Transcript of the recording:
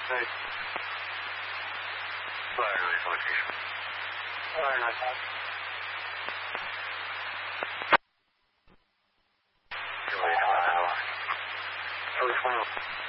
Hey. Fire release location. Alright, nice. Release 1 hour. Release 1.